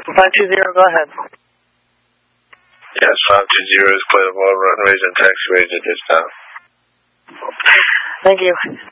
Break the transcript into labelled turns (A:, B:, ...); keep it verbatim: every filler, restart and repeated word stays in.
A: five two zero, go ahead.
B: Yes, five two zero is clear of all run raise and taxiways at this time.
A: Thank you.